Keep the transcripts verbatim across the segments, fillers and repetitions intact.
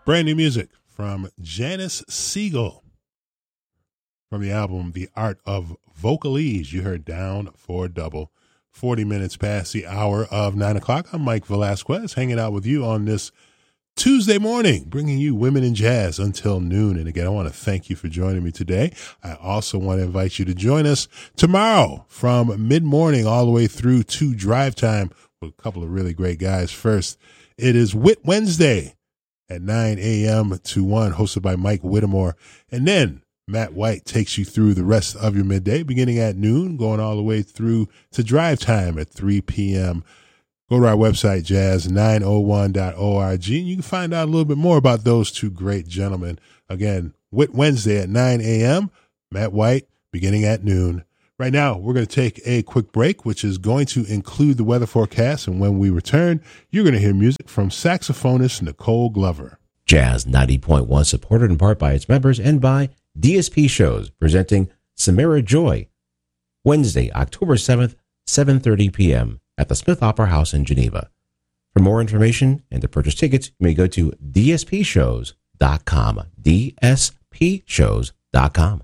Brand new music from Janice Siegel from the album The Art of Vocalese. You heard Down for Double. forty minutes past the hour of nine o'clock. I'm Mike Velasquez, hanging out with you on this Tuesday morning, bringing you Women in Jazz until noon. And again, I want to thank you for joining me today. I also want to invite you to join us tomorrow from mid-morning all the way through to drive time with a couple of really great guys. First, it is Wit Wednesday at nine a.m. to one, hosted by Mike Whittemore. And then Matt White takes you through the rest of your midday, beginning at noon, going all the way through to drive time at three p.m. Go to our website, jazz nine oh one dot org, and you can find out a little bit more about those two great gentlemen. Again, Wit Wednesday at nine a.m., Matt White beginning at noon. Right now, we're going to take a quick break, which is going to include the weather forecast, and when we return, you're going to hear music from saxophonist Nicole Glover. Jazz ninety point one, supported in part by its members and by D S P Shows, presenting Samira Joy, Wednesday, October seventh, seven thirty p.m. at the Smith Opera House in Geneva. For more information and to purchase tickets, you may go to d s p shows dot com, d s p shows dot com.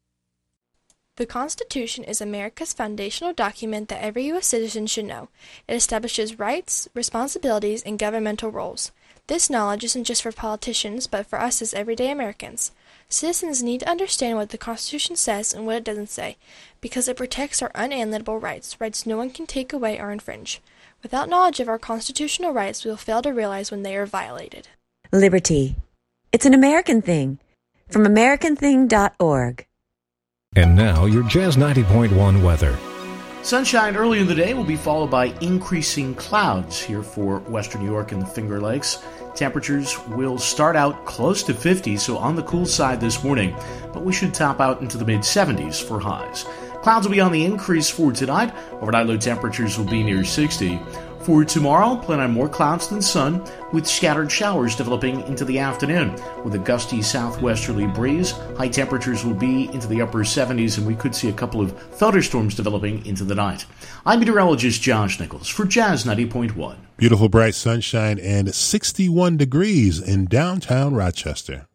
The Constitution is America's foundational document that every U S citizen should know. It establishes rights, responsibilities, and governmental roles. This knowledge isn't just for politicians, but for us as everyday Americans. Citizens need to understand what the Constitution says and what it doesn't say, because it protects our unalienable rights, rights no one can take away or infringe. Without knowledge of our constitutional rights, we will fail to realize when they are violated. Liberty. It's an American thing. From american thing dot org. And now, your Jazz ninety point one weather. Sunshine early in the day will be followed by increasing clouds here for western New York and the Finger Lakes. Temperatures will start out close to fifty, so on the cool side this morning, but we should top out into the mid-seventies for highs. Clouds will be on the increase for tonight. Overnight low temperatures will be near sixty. For tomorrow, plan on more clouds than sun, with scattered showers developing into the afternoon. With a gusty southwesterly breeze, high temperatures will be into the upper seventies, and we could see a couple of thunderstorms developing into the night. I'm meteorologist Josh Nichols for Jazz ninety point one. Beautiful bright sunshine and sixty-one degrees in downtown Rochester.